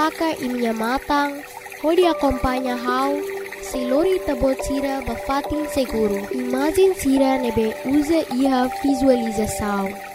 faka imia matang, hodi acompanha how, se lori tabot sira bafatin seguro. Imagem sira nebe usa iha visualização.